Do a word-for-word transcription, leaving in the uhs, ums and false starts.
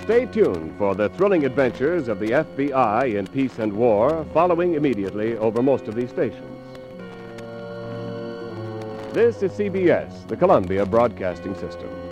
Stay tuned for the thrilling adventures of the F B I in peace and war, following immediately over most of these stations. This is C B S, the Columbia Broadcasting System.